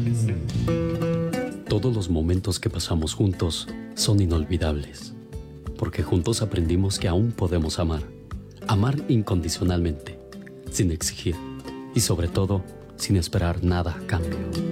Todos los momentos que pasamos juntos son inolvidables, porque juntos aprendimos que aún podemos amar. Amar incondicionalmente, sin exigir y sobre todo, sin esperar nada a cambio.